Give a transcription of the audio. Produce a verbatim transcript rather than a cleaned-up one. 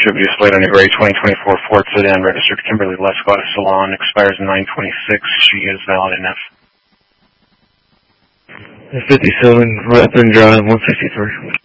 activity displayed on your gray twenty twenty-four Ford sedan registered Kimberly Lescott Salon, expires in nine twenty-six. She is valid in F. fifty-seven, Rathbun Drive, one sixty-three.